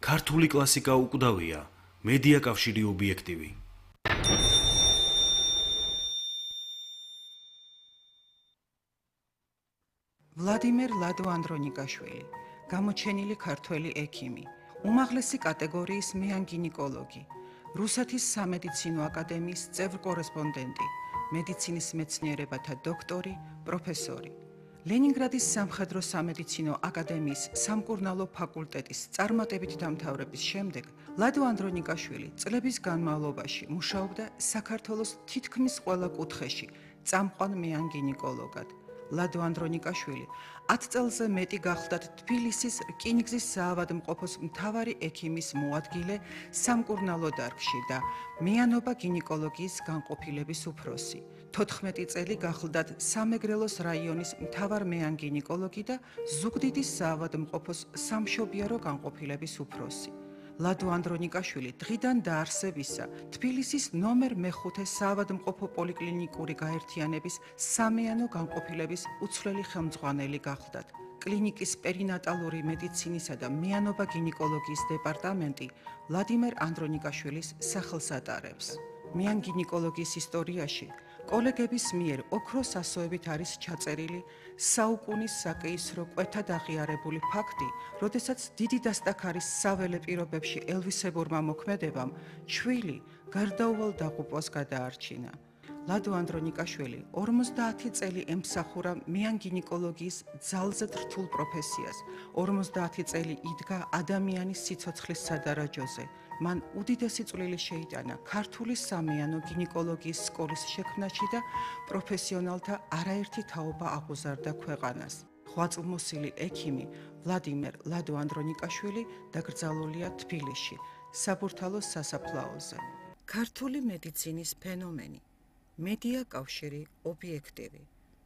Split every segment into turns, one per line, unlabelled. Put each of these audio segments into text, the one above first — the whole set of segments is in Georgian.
ქართული კლასიკა უკვდავია, მედია კავშირი ობიექტივი.
ვლადიმერ ლადო ანდრონიკაშვილი, გამოჩენილი ქართველი ექიმი, უმაღლესი კატეგორიის მეანგინიკოლოგი, რუსეთის სამედიცინო აკადემიის წევრ-კორესპონდენტი, მედიცინის მეცნიერებათა დოქტორი, პროფესორი. ლენინგრადის სამხედრო სამედიცინო აკადემიის სამკურნალო ფაკულტეტის წარმატებით დამთავრების შემდეგ ლადო ანდრონიკაშვილი წლების განმავლობაში მუშაობდა საქართველოს თითქმის ყველა კუთხეში წამყვან მეანგინიკოლოგად. ლადო ანდრონიკაშვილი 10 წელზე მეტი გახლდათ თბილისის რკინიგზის საავადმყოფოს მთავარი ექიმის მოადგილე სამკურნალო დარგში და მეანობა გინეკოლოგიის განყოფილების უფროსი. 14 წელი გახლდათ სამეგრელოს რაიონის მთავარ მეანგინიკოლოგი და ზუგდიდის საავადმყოფოს სამშობიარო განყოფილების უფროსი. ლადო ანდრონიკაშვილი დღიდან დაარსებისა თბილისის ნომერ მე-5 საავადმყოფო პოლიკლინიკური გაერთიანების სამეანო განყოფილების უცვლელი ხელმძღვანელი გახლდათ. კლინიკის პერინატალური მედიცინისა და მეანობა გინეკოლოგიის დეპარტამენტი ვლადიმერ ანდრონიკაშვილის სახელს ატარებს. მეანგინიკოლოგიის ისტორიაში კოლეგების მიერ ოქროს ასოებით არის ჩაწერილი საუკუნის საკეისრო კვეთად აღიარებული ფაქტი, როდესაც დიდი დასტაქარის საველე პირობებში ელვისებურმა მოქმედებამ ჩვილი გარდაუვალ დაღუპვას გადაარჩინა. ლადო ანდრონიკაშვილი 50 წელი ემსახურა მეანგინიკოლოგიის ძალზედ რთულ პროფესიას. 50 წელი იდგა ადამიანის სიცოცხლის სადარაჯოზე. მან უდიდესი წვლილი შეიტანა ქართული სამეანო გინეკოლოგიის სკოლის შექმნაში და პროფესიონალთა არაერთი თაობა აღუზარდა ქვეყანას. ღვაწლმოსილი ექიმი ვლადიმერ ლადო ანდრონიკაშვილი დაკრძალულია თბილისში, საბურთალოს სასაფლაოზე. ქართული მედიცინის ფენომენი, მედია კავშირი ობიექტივი.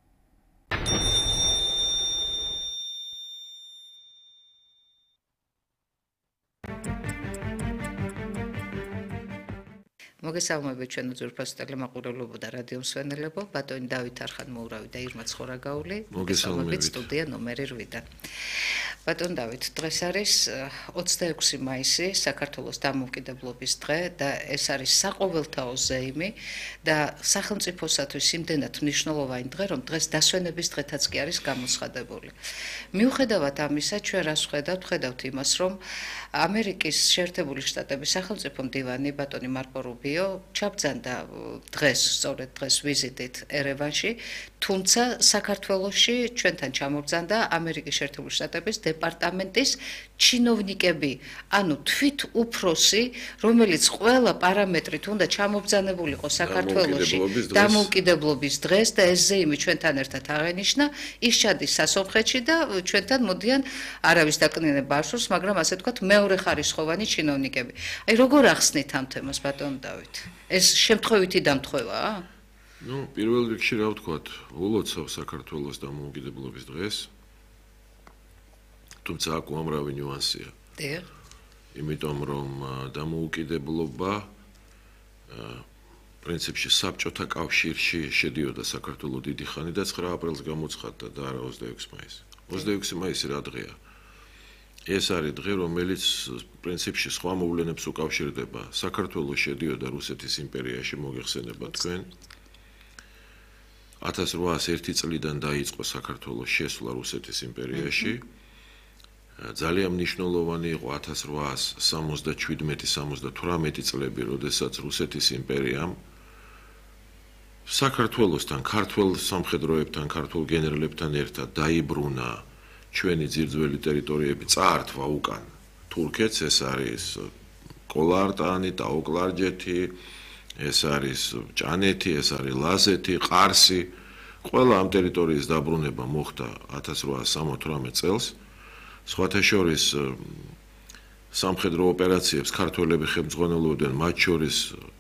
მოგესალმებით ჩვენო ძვირფასო ტელემაყურებლებო და რადიო მსმენელებო, ბატონი დავით არხანმოურავი და ირმა ცხორაგაული. მოგესალმებით სტუდია ნომერი 8-დან. ბატონ დავით, დღეს არის 26 მაისი, საქართველოს დამოუკიდებლობის დღე და ეს არის საყოველთაო ზეიმი და სახელმწიფოსათვის იმდენად მნიშვნელოვანი დღე, რომ დღეს დასვენების დღეთაც კი არის გამოცხადებული. მიუხედავად ამისა, ჩვენ რას ვხედავთ იმას, რომ ამერიკის შეერთებული შტატების სახელმწიფო მდივანი ბატონი მარკო რუბიო ჩაბრძანდა დღეს, სწორედ დღეს ვიზიტით ერევანში, თუმცა საქართველოში ჩვენთან ჩამობრძანდა ამერიკის შეერთებული შტატების დეპარტამენტის ჩინოვნიკები, ანუ თვით უფროსი, რომელიც ყველა პარამეტრით უნდა ჩამობრძანებულიყო საქართველოში დამოუკიდებლობის დღეს და ეს ზეიმი ჩვენთან ერთად აღენიშნა, ის ჩადის სასონხეთში და ჩვენთან მოდიან არავის დაკნინება არ სურს, მაგრამ ასე ვთქვათ, მეორე ხარისხოვანი ჩინოვნიკები. აი როგორ ახსნით ამ თემას ბატონ დავით? ეს შემთხვევითი დამთხვევაა?
პირველ რიგში რა ვთქვათ, ულოცავ საქართველოს დამოუკიდებლობის დღეს. თუმცა აქ უამრავი ნიუანსია.
დიახ.
იმიტომ რომ დამოუკიდებლობა პრინციპში საბჭოთა კავშირში შედიოდა საქართველოს დიდი ხანი და 9 აპრილს გამოცხადდა და არა 26 მაისი. 26 მაისი რა დღეა? ეს არის დღე, რომელიც პრინციპში სხვა მოვლენებს უკავშირდება. საქართველოს შედიოდა რუსეთის იმპერიაში, მოგეხსენებათ თქვენ. 1801 წლიდან დაიწყო საქართველოს შესვლა რუსეთის იმპერიაში. ძალიან მნიშვნელოვანი იყო 1877-78 წლები, როდესაც რუსეთის იმპერიამ საქართველოსთან, ქართულ სამხედროებთან, ქართულ გენერლებთან ერთად დაიბრუნა ჩვენი ძირძველი ტერიტორიები, წაართვა უკან თურქეთს, ეს არის კოლარტანი, ტაოკლარჯეთი, ეს არის ჭანეთი, ეს არის ლაზეთი, ყარსი. ყველა ამ ტერიტორიის დაბრუნება მოხდა 1878 წელს. სხვათა შორის სამხედრო ოპერაციებს ქართველები ხელმძღვანელობდნენ, მათ შორის